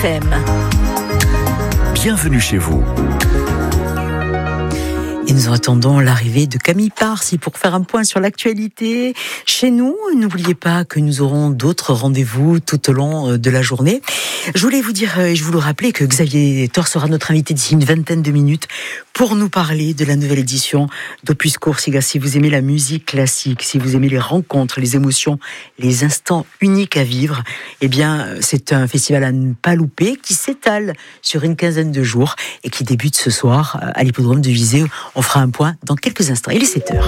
FM. Bienvenue chez vous. Et nous attendons l'arrivée de Camille Parsi pour faire un point sur l'actualité. Chez nous, n'oubliez pas que nous aurons d'autres rendez-vous tout au long de la journée. Je voulais vous dire, et je vous le rappeler, que Xavier Thor sera notre invité d'ici une vingtaine de minutes pour nous parler de la nouvelle édition d'Opus Corsica. Si vous aimez la musique classique, si vous aimez les rencontres, les émotions, les instants uniques à vivre, eh bien, c'est un festival à ne pas louper qui s'étale sur une quinzaine de jours et qui débute ce soir à l'hippodrome de Visé. On fera un point dans quelques instants. Il est 7h.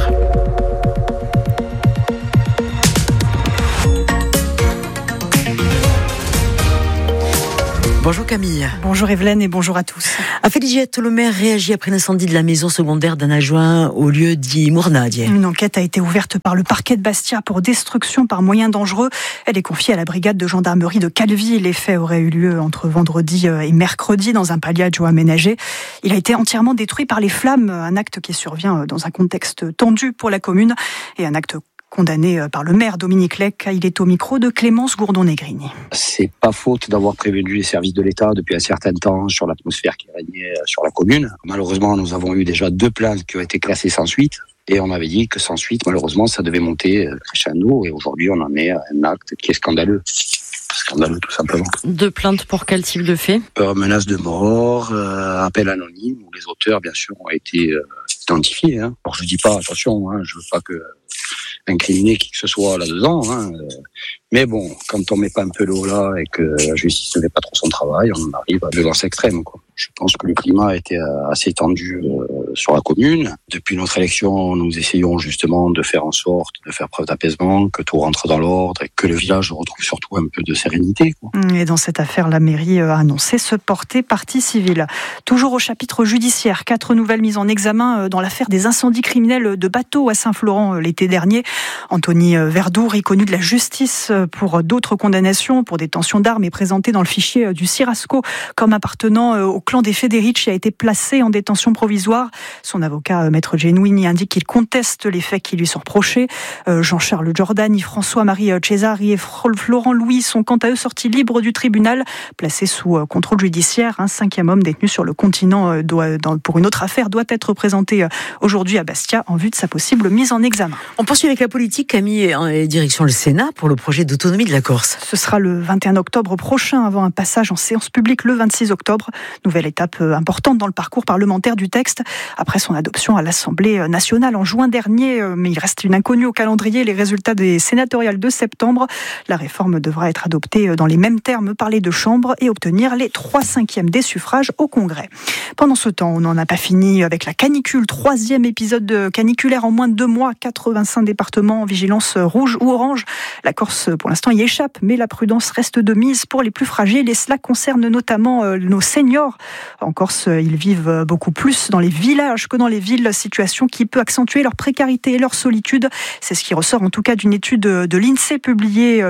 Bonjour Camille. Bonjour Evelyne et bonjour à tous. Félicia Tolomer réagit après l'incendie de la maison secondaire d'un adjoint au lieu dit Mournadier. Une enquête a été ouverte par le parquet de Bastia pour destruction par moyens dangereux. Elle est confiée à la brigade de gendarmerie de Calvi. Les faits auraient eu lieu entre vendredi et mercredi dans un palier adjoint aménagé. Il a été entièrement détruit par les flammes, un acte qui survient dans un contexte tendu pour la commune et un acte condamné par le maire Dominique Lec. Il est au micro de Clémence Gourdon-Negrini. C'est pas faute d'avoir prévenu les services de l'État depuis un certain temps sur l'atmosphère qui régnait sur la commune. Malheureusement, nous avons eu déjà 2 plaintes qui ont été classées sans suite. Et on avait dit que sans suite, malheureusement, ça devait monter crescendo. Et aujourd'hui, on en est à un acte qui est scandaleux. Scandaleux, tout simplement. 2 plaintes pour quel type de fait ? Menace de mort, appel anonyme, où les auteurs, bien sûr, ont été identifiés. Alors, je dis pas, attention, je veux pas que incriminer qui que ce soit là-dedans. Mais bon, quand on met pas un peu l'eau là et que la justice ne fait pas trop son travail, on arrive à violence extrême, quoi. Je pense que le climat a été assez tendu sur la commune. Depuis notre élection, nous essayons justement de faire en sorte de faire preuve d'apaisement, que tout rentre dans l'ordre et que le village retrouve surtout un peu de sérénité, quoi. Et dans cette affaire, la mairie a annoncé se porter partie civile. Toujours au chapitre judiciaire, 4 nouvelles mises en examen dans l'affaire des incendies criminels de bateaux à Saint-Florent l'été dernier. Anthony Verdour est connu de la justice pour d'autres condamnations pour détention d'armes et présenté dans le fichier du Cirasco comme appartenant au clan des Federici, a été placé en détention provisoire. Son avocat, Maître Genuini, indique qu'il conteste les faits qui lui sont reprochés. Jean-Charles Giordani, François-Marie Cesari et Florent Louis sont quant à eux sortis libres du tribunal, placés sous contrôle judiciaire. Un 5e homme détenu sur le continent pour une autre affaire doit être présenté aujourd'hui à Bastia en vue de sa possible mise en examen. On poursuit avec la politique, Camille, et direction le Sénat pour le projet d'autonomie de la Corse. Ce sera le 21 octobre prochain, avant un passage en séance publique le 26 octobre. Nouvelle étape importante dans le parcours parlementaire du texte. Après son adoption à l'Assemblée nationale en juin dernier, mais il reste une inconnue au calendrier, les résultats des sénatoriales de septembre. La réforme devra être adoptée dans les mêmes termes par les 2 chambres et obtenir les 3/5 des suffrages au Congrès. Pendant ce temps, on n'en a pas fini avec la canicule. 3e épisode caniculaire en moins de 2 mois. 85 départements en vigilance rouge ou orange. La Corse, pour l'instant, y échappe, mais la prudence reste de mise pour les plus fragiles et cela concerne notamment nos seniors. En Corse, ils vivent beaucoup plus dans les villages que dans les villes, situation qui peut accentuer leur précarité et leur solitude. C'est ce qui ressort en tout cas d'une étude de l'INSEE publiée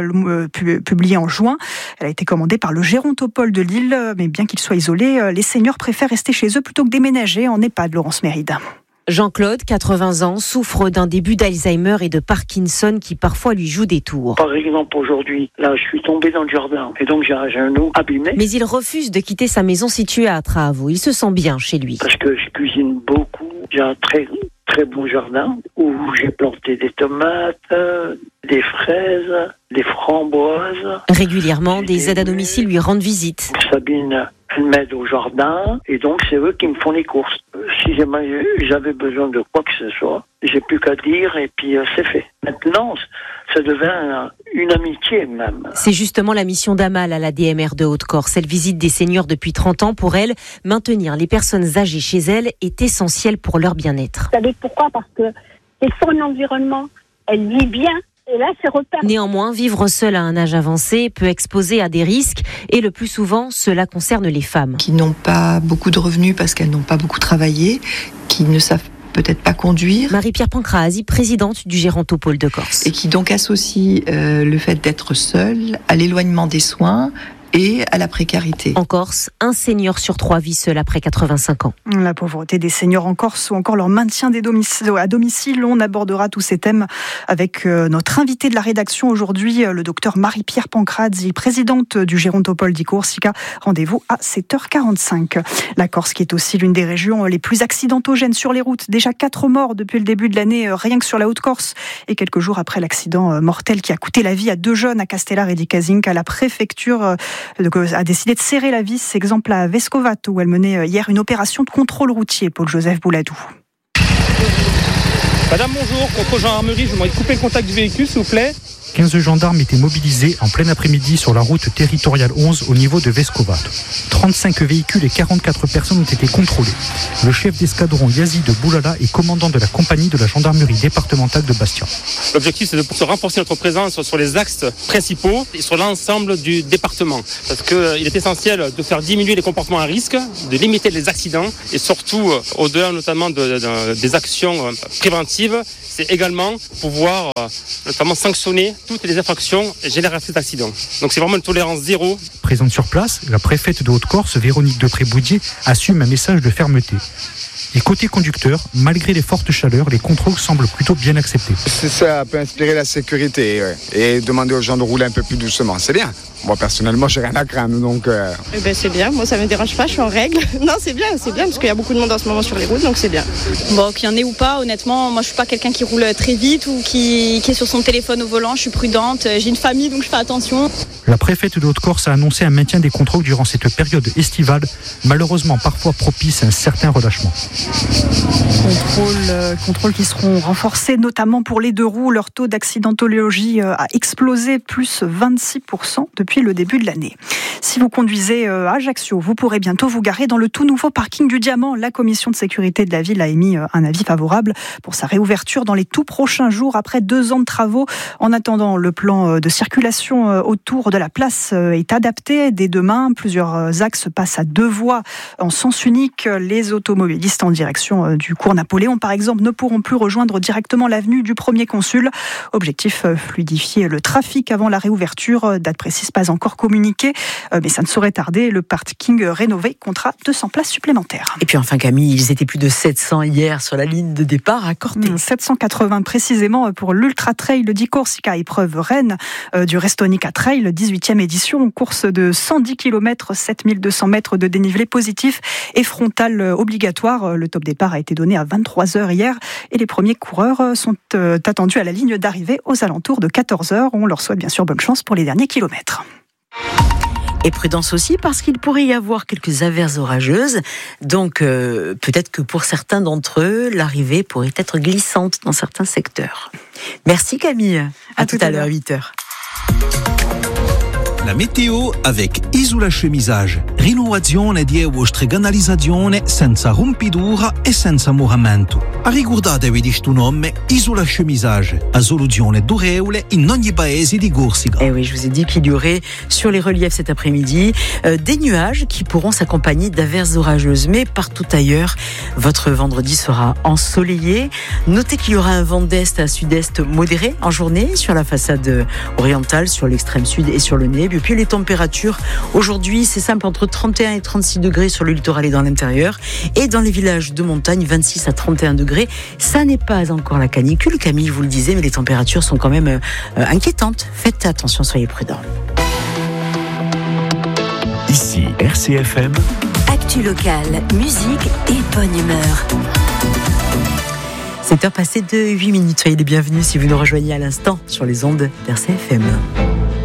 en juin. Elle a été commandée par le Gérontopole de Lille, mais bien qu'ils soient isolés, les seniors préfèrent rester chez eux plutôt que déménager en EHPAD, Laurence Mérida. Jean-Claude, 80 ans, souffre d'un début d'Alzheimer et de Parkinson qui parfois lui joue des tours. Par exemple, aujourd'hui, là, je suis tombé dans le jardin et donc j'ai un genou abîmé. Mais il refuse de quitter sa maison située à Travo. Il se sent bien chez lui. Parce que je cuisine beaucoup. J'ai un très bon jardin où j'ai planté des tomates, des fraises, des framboises. Régulièrement, des aides à domicile lui rendent visite. Sabine, elle m'aide au jardin et donc c'est eux qui me font les courses. Si j'avais besoin de quoi que ce soit, j'ai plus qu'à dire et puis c'est fait. Maintenant, ça devient une amitié même. C'est justement la mission d'Amal à la DMR de Haute-Corse. Elle visite des seniors depuis 30 ans. Pour elle, maintenir les personnes âgées chez elle est essentiel pour leur bien-être. Vous savez pourquoi ? Parce que c'est son environnement. Elle vit bien. Et là, c'est repère. Néanmoins, vivre seul à un âge avancé peut exposer à des risques et le plus souvent, cela concerne les femmes. Qui n'ont pas beaucoup de revenus parce qu'elles n'ont pas beaucoup travaillé, qui ne savent peut-être pas conduire. Marie-Pierre Pancraasi, présidente du Gérontopole de Corse. Et qui donc associe le fait d'être seule à l'éloignement des soins, et à la précarité. En Corse, un senior sur 3 vit seul après 85 ans. La pauvreté des seniors en Corse ou encore leur maintien à domicile. On abordera tous ces thèmes avec notre invité de la rédaction aujourd'hui, le docteur Marie-Pierre Pancrazzi, présidente du Gérontopole di Corsica. Rendez-vous à 7h45. La Corse qui est aussi l'une des régions les plus accidentogènes sur les routes. Déjà 4 morts depuis le début de l'année, rien que sur la Haute-Corse. Et quelques jours après l'accident mortel qui a coûté la vie à 2 jeunes à Castellar et di Casinca, la préfecture a décidé de serrer la vis. Exemple à Vescovato où elle menait hier une opération de contrôle routier. Paul-Joseph Bouladou. Madame, bonjour, contrôle gendarmerie, je voudrais couper le contact du véhicule, s'il vous plaît. 15 gendarmes étaient mobilisés en plein après-midi sur la route territoriale 11 au niveau de Vescovato. 35 véhicules et 44 personnes ont été contrôlés. Le chef d'escadron Yazid Boulala est commandant de la compagnie de la gendarmerie départementale de Bastia. L'objectif, c'est de renforcer notre présence sur les axes principaux et sur l'ensemble du département. Parce qu'il est essentiel de faire diminuer les comportements à risque, de limiter les accidents et surtout, au-delà notamment des actions préventives, c'est également pouvoir notamment sanctionner toutes les infractions génératrices d'accidents. Donc c'est vraiment une tolérance zéro. Présente sur place, la préfète de Haute-Corse, Véronique Depré-Boudier, assume un message de fermeté. Et côté conducteur, malgré les fortes chaleurs, les contrôles semblent plutôt bien acceptés. Ça peut inspirer la sécurité et demander aux gens de rouler un peu plus doucement. C'est bien. Moi, personnellement, j'ai rien à craindre. Donc, c'est bien. Moi, ça ne me dérange pas. Je suis en règle. Non, c'est bien, parce qu'il y a beaucoup de monde en ce moment sur les routes, donc c'est bien. Bon, qu'il y en ait ou pas, honnêtement, moi, je ne suis pas quelqu'un qui roule très vite ou qui est sur son téléphone au volant. Je suis prudente. J'ai une famille, donc je fais attention. La préfète de Haute-Corse a annoncé un maintien des contrôles durant cette période estivale, malheureusement parfois propice à un certain relâchement. Contrôles qui seront renforcés, notamment pour les 2 roues. Leur taux d'accidentologie a explosé, plus 26% depuis le début de l'année. Si vous conduisez à Ajaccio, vous pourrez bientôt vous garer dans le tout nouveau parking du Diamant. La commission de sécurité de la ville a émis un avis favorable pour sa réouverture dans les tout prochains jours après 2 ans de travaux. En attendant, le plan de circulation autour de la place est adapté. Dès demain, plusieurs axes passent à 2 voies en sens unique. Les automobilistes en direction du cours Napoléon, par exemple, ne pourront plus rejoindre directement l'avenue du Premier Consul. Objectif, fluidifier le trafic avant la réouverture. Date précise pas encore communiquée, mais ça ne saurait tarder. Le parking rénové comptera 200 places supplémentaires. Et puis enfin Camille, ils étaient plus de 700 hier sur la ligne de départ à Corté. 780 précisément pour l'Ultra Trail di Corsica, épreuve reine du Restonica Trail, 18e édition, course de 110 km, 7200 mètres de dénivelé positif et frontal obligatoire. Le top départ a été donné à 23h hier et les premiers coureurs sont attendus à la ligne d'arrivée aux alentours de 14h. On leur souhaite bien sûr bonne chance pour les derniers kilomètres. Et prudence aussi parce qu'il pourrait y avoir quelques averses orageuses. Donc peut-être que pour certains d'entre eux, l'arrivée pourrait être glissante dans certains secteurs. Merci Camille. À tout à l'heure, 8h. La météo avec Isola Chemisage. Rinnovazione di vostre canalizzazione senza rompidura e senza muramento. Ricordatevi di sto nome Isola Chemisage, a soluzione durevole in ogni paese di Corsica. Eh oui, je vous ai dit qu'il y aurait sur les reliefs cet après-midi des nuages qui pourront s'accompagner d'averses orageuses. Mais partout ailleurs, votre vendredi sera ensoleillé. Notez qu'il y aura un vent d'est à sud-est modéré en journée sur la façade orientale, sur l'extrême sud et sur le Nez. Et puis les températures, aujourd'hui, c'est simple, entre 31 et 36 degrés sur le littoral et dans l'intérieur. Et dans les villages de montagne, 26 à 31 degrés. Ça n'est pas encore la canicule, Camille vous le disait, mais les températures sont quand même inquiétantes. Faites attention, soyez prudents. Ici, RCFM. Actu locale, musique et bonne humeur. 7h passées de 8 minutes. Soyez les bienvenus si vous nous rejoignez à l'instant sur les ondes d'RCFM.